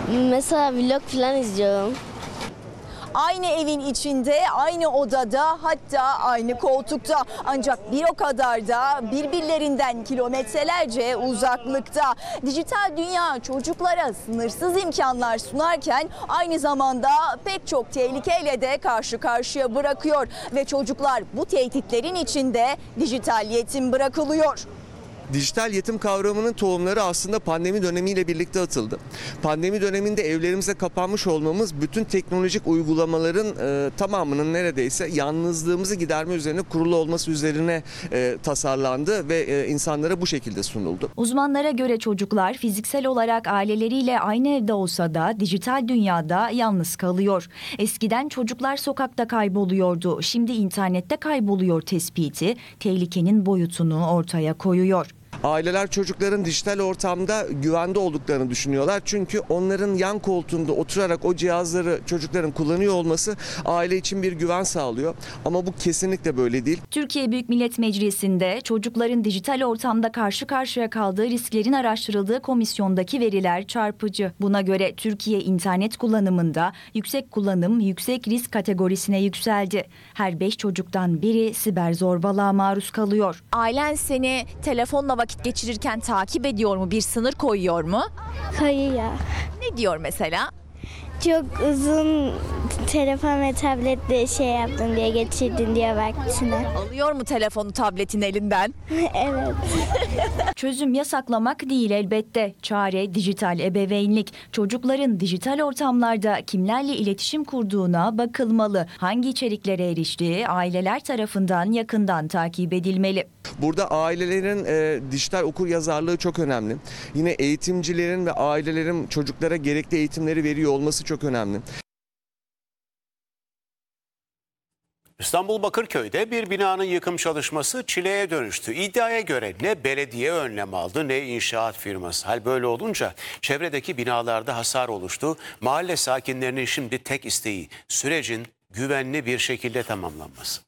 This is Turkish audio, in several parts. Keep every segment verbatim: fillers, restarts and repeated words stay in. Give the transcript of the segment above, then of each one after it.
Mesela vlog falan izliyorum. Aynı evin içinde, aynı odada, hatta aynı koltukta. Ancak bir o kadar da birbirlerinden kilometrelerce uzaklıkta. Dijital dünya çocuklara sınırsız imkanlar sunarken aynı zamanda pek çok tehlikeyle de karşı karşıya bırakıyor. Ve çocuklar bu tehditlerin içinde dijital yetim bırakılıyor. Dijital yetim kavramının tohumları aslında pandemi dönemiyle birlikte atıldı. Pandemi döneminde evlerimize kapanmış olmamız bütün teknolojik uygulamaların e, tamamının neredeyse yalnızlığımızı giderme üzerine kurulu olması üzerine e, tasarlandı ve e, insanlara bu şekilde sunuldu. Uzmanlara göre çocuklar fiziksel olarak aileleriyle aynı evde olsa da dijital dünyada yalnız kalıyor. Eskiden çocuklar sokakta kayboluyordu. Şimdi internette kayboluyor tespiti tehlikenin boyutunu ortaya koyuyor. Aileler çocukların dijital ortamda güvende olduklarını düşünüyorlar. Çünkü onların yan koltuğunda oturarak o cihazları çocukların kullanıyor olması aile için bir güven sağlıyor. Ama bu kesinlikle böyle değil. Türkiye Büyük Millet Meclisi'nde çocukların dijital ortamda karşı karşıya kaldığı risklerin araştırıldığı komisyondaki veriler çarpıcı. Buna göre Türkiye internet kullanımında yüksek kullanım, yüksek risk kategorisine yükseldi. Her beş çocuktan biri siber zorbalığa maruz kalıyor. Ailen seni telefonla vakit geçirirken takip ediyor mu? Bir sınır koyuyor mu? Kayıyor. Ne diyor mesela? Çok uzun telefon ve tabletle şey yaptın diye geçirdin diye vaktini. Alıyor mu telefonu, tabletin elinden? Evet. Çözüm yasaklamak değil elbette. Çare dijital ebeveynlik. Çocukların dijital ortamlarda kimlerle iletişim kurduğuna bakılmalı. Hangi içeriklere eriştiği aileler tarafından yakından takip edilmeli. Burada ailelerin e, dijital okuryazarlığı çok önemli. Yine eğitimcilerin ve ailelerin çocuklara gerekli eğitimleri veriyor olması çok önemli. İstanbul Bakırköy'de bir binanın yıkım çalışması çileye dönüştü. İddiaya göre ne belediye önlem aldı ne inşaat firması. Hal böyle olunca çevredeki binalarda hasar oluştu. Mahalle sakinlerinin şimdi tek isteği sürecin güvenli bir şekilde tamamlanması.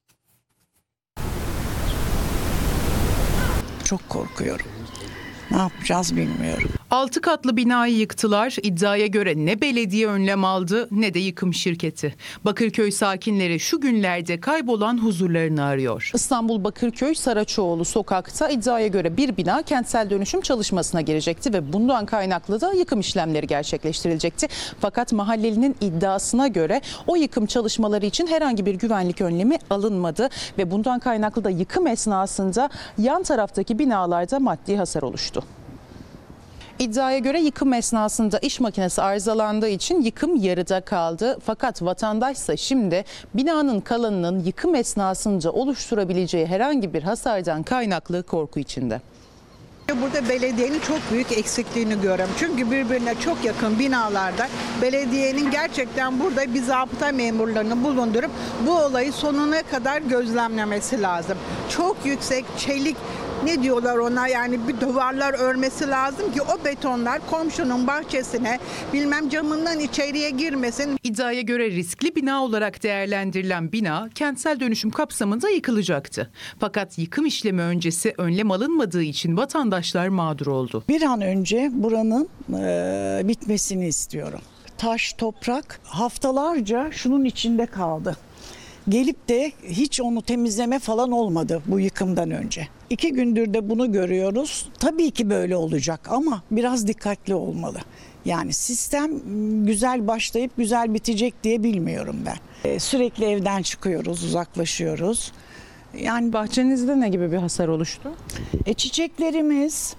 Çok korkuyorum. Ne yapacağız bilmiyorum. Altı katlı binayı yıktılar. İddiaya göre ne belediye önlem aldı ne de yıkım şirketi. Bakırköy sakinleri şu günlerde kaybolan huzurlarını arıyor. İstanbul Bakırköy Saraçoğlu sokakta iddiaya göre bir bina kentsel dönüşüm çalışmasına girecekti ve bundan kaynaklı da yıkım işlemleri gerçekleştirilecekti. Fakat mahallelinin iddiasına göre o yıkım çalışmaları için herhangi bir güvenlik önlemi alınmadı ve bundan kaynaklı da yıkım esnasında yan taraftaki binalarda maddi hasar oluştu. İddiaya göre yıkım esnasında iş makinesi arızalandığı için yıkım yarıda kaldı. Fakat vatandaşsa şimdi binanın kalanının yıkım esnasında oluşturabileceği herhangi bir hasardan kaynaklı korku içinde. Burada belediyenin çok büyük eksikliğini görüyorum. Çünkü birbirine çok yakın binalarda belediyenin gerçekten burada bir zabıta memurlarını bulundurup bu olayı sonuna kadar gözlemlemesi lazım. Çok yüksek çelik, ne diyorlar ona, yani bir duvarlar örmesi lazım ki o betonlar komşunun bahçesine, bilmem camından içeriye girmesin. İddiaya göre riskli bina olarak değerlendirilen bina kentsel dönüşüm kapsamında yıkılacaktı. Fakat yıkım işlemi öncesi önlem alınmadığı için vatandaşlar mağdur oldu. Bir an önce buranın e, bitmesini istiyorum. Taş, toprak haftalarca şunun içinde kaldı. Gelip de hiç onu temizleme falan olmadı bu yıkımdan önce. İki gündür de bunu görüyoruz. Tabii ki böyle olacak ama biraz dikkatli olmalı. Yani sistem güzel başlayıp güzel bitecek diye bilmiyorum ben. Ee, sürekli evden çıkıyoruz, uzaklaşıyoruz. Yani Bahçenizde ne gibi bir hasar oluştu? e, çiçeklerimiz,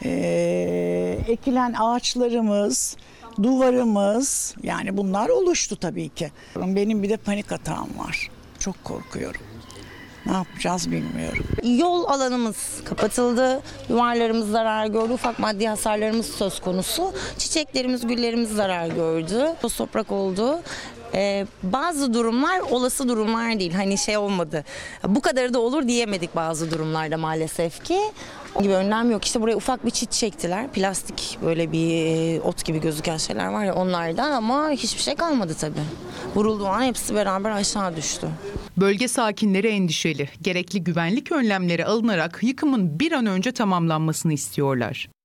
e, ekilen ağaçlarımız, duvarımız, yani bunlar oluştu tabii ki. Benim bir de panik atağım var. Çok korkuyorum. Ne yapacağız bilmiyorum. Yol alanımız kapatıldı, duvarlarımız zarar gördü, ufak maddi hasarlarımız söz konusu. Çiçeklerimiz, güllerimiz zarar gördü, toz toprak oldu. Ee, bazı durumlar olası durumlar değil, hani şey olmadı, bu kadarı da olur diyemedik bazı durumlarda maalesef ki. Gibi önlem yok. İşte buraya ufak bir çit çektiler. Plastik böyle bir ot gibi gözüken şeyler var ya, onlardan, ama hiçbir şey kalmadı tabii. Vurulduğu an hepsi beraber aşağı düştü. Bölge sakinleri endişeli. Gerekli güvenlik önlemleri alınarak yıkımın bir an önce tamamlanmasını istiyorlar.